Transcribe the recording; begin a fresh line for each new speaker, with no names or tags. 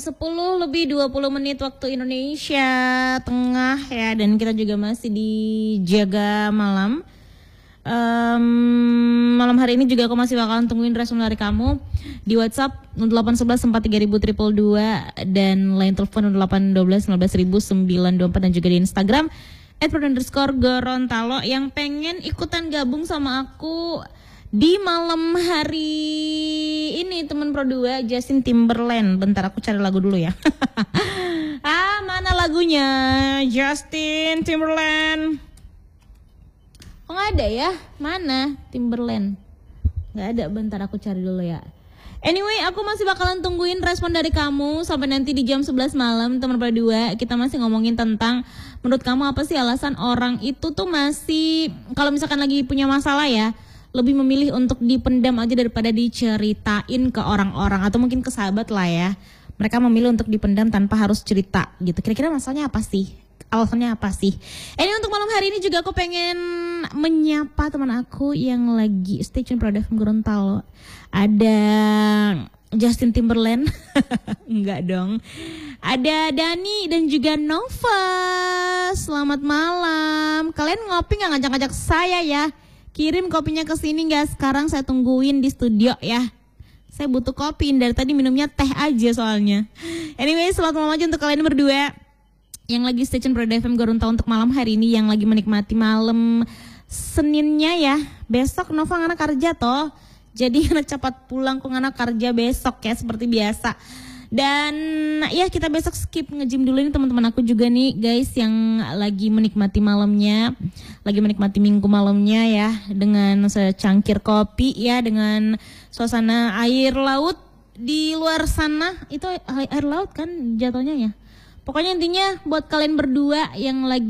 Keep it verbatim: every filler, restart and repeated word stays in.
sepuluh lebih dua puluh menit waktu Indonesia Tengah ya. Dan kita juga masih di Jaga Malam. um, Malam hari ini juga aku masih bakalan tungguin respon dari kamu di WhatsApp nol delapan satu satu empat tiga nol nol dua dua dan line telepon nol delapan satu dua satu satu sembilan dua empat dan juga di Instagram at pro underscore gorontalo yang pengen ikutan gabung sama aku di malam hari ini. Teman Pro dua Justin Timberland. Bentar aku cari lagu dulu ya. Ah, mana lagunya Justin Timberland? Kok gak ada ya? Mana Timberland? Gak ada, bentar aku cari dulu ya. Anyway, aku masih bakalan tungguin respon dari kamu sampai nanti di jam sebelas malam. Teman Pro dua, kita masih ngomongin tentang menurut kamu apa sih alasan orang itu tuh masih, kalau misalkan lagi punya masalah ya, lebih memilih untuk dipendam aja daripada diceritain ke orang-orang atau mungkin ke sahabat lah ya. Mereka memilih untuk dipendam tanpa harus cerita gitu. Kira-kira masalahnya apa sih? Alasannya apa sih? Ini untuk malam hari ini juga aku pengen menyapa teman aku yang lagi stay tune Pro F M Gorontalo. Ada Justin Timberland. Enggak dong. Ada Dani dan juga Nova. Selamat malam. Kalian ngopi gak ngajak-ngajak saya ya? Kirim kopinya ke sini nggak? Sekarang saya tungguin di studio ya. Saya butuh kopi, dari tadi minumnya teh aja soalnya. Anyway, selamat malam aja untuk kalian berdua yang lagi station Pro F M Gorontalo untuk malam hari ini, yang lagi menikmati malam Seninnya ya. Besok Nova ngana kerja toh. Jadi ngana cepat pulang ke ngana kerja besok ya seperti biasa. Dan ya kita besok skip nge-gym dulu. Ini teman-teman aku juga nih guys yang lagi menikmati malamnya, lagi menikmati minggu malamnya ya, dengan secangkir kopi ya, dengan suasana air laut di luar sana. Itu air laut kan jatuhnya ya. Pokoknya intinya buat kalian berdua yang lagi